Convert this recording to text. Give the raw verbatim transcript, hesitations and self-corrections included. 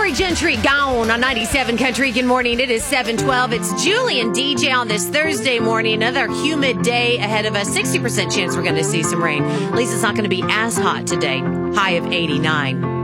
Lori Gentry gone on ninety-seven Country. Good morning. It is seven twelve. It's Julie and D J on this Thursday morning. Another humid day ahead of us. sixty percent chance we're going to see some rain. At least it's not going to be as hot today. High of eighty-nine.